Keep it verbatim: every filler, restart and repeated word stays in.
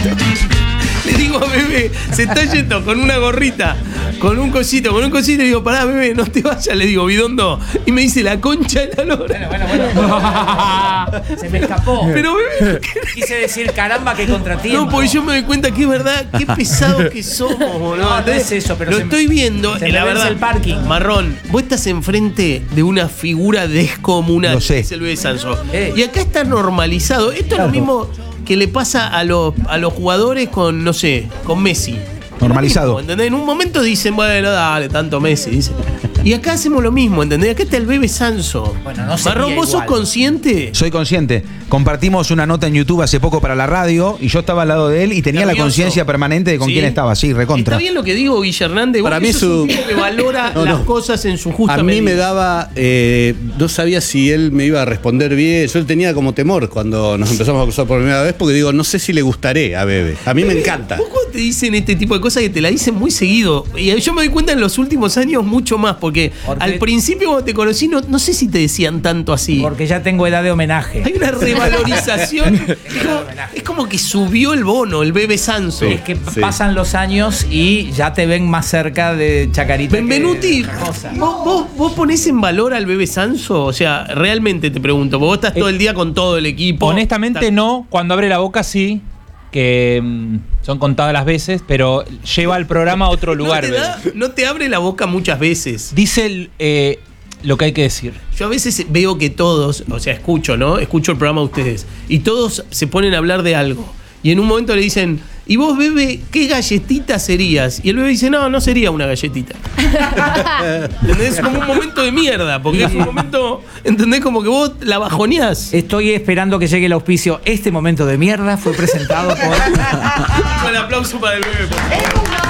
Le digo a bebé, se está yendo con una gorrita, con un cosito, con un cosito, y digo, pará, bebé, no te vayas, le digo, bidondo. Y me dice, la concha de la lora. Bueno, bueno, bueno. Se me escapó. Pero bebé, quise decir, caramba, que contratiempo. no, porque yo me doy cuenta que es verdad, qué pesados que somos, boludo. No, no es eso, pero lo se, estoy viendo, se la me vence verdad. el parking. Marrón, vos estás enfrente de una figura descomunal. Lo sé. Que es el bebé Sanso. Eh. Y acá está normalizado. Esto es lo mismo que le pasa a los, a los jugadores con, no sé, con Messi. Normalizado. Mismo, ¿entendés? En un momento dicen, bueno, dale, tanto Messi, dicen. Y acá hacemos lo mismo, ¿entendés? Acá está el bebé Sanso. Bueno, no sería Marrón, ¿vos sos igual. consciente? Soy consciente. Compartimos una nota en YouTube hace poco para la radio y yo estaba al lado de él y tenía Nervioso. la conciencia permanente de con ¿Sí? quién estaba. Sí, recontra. Está bien lo que digo, Guille Hernández. Vos Para que mí sos su- un tipo que valora No, las no. cosas en su justa A mí medida. me daba, eh, no sabía si él me iba a responder bien. Yo tenía como temor cuando nos empezamos a cruzar por primera vez porque digo, no sé si le gustaré a Bebe. A mí me encanta. ¿Vos cuando te dicen este tipo de cosas que te la dicen muy seguido? Y yo me doy cuenta en los últimos años mucho más, porque Porque- al principio cuando te conocí no, no sé si te decían tanto así. Porque ya tengo edad de homenaje. Hay una revalorización. es, como, es como que subió el bono, el bebé Sanso. Es que Sí. pasan los años y ya te ven más cerca de Chacarita. que Benvenuti, de otra cosa. ¿vos, vos, vos ponés en valor al bebé Sanso? O sea, realmente te pregunto, vos estás todo el día con todo el equipo. Honestamente Está- no, cuando abre la boca sí, que mm, son contadas las veces, pero lleva el programa a otro lugar. No te, da- Bebe. no te abre la boca muchas veces. Dice el, eh, lo que hay que decir. Yo a veces veo que todos, o sea, escucho, ¿no? Escucho el programa de ustedes. Y todos se ponen a hablar de algo. Y en un momento le dicen, ¿y vos, bebé, qué galletita serías? Y el bebé dice, no, no sería una galletita. ¿Entendés? Es como un momento de mierda, porque es un momento, ¿entendés? Como que vos la bajoneás. Estoy esperando que llegue el auspicio. Este momento de mierda fue presentado por... Un aplauso para el bebé, por favor.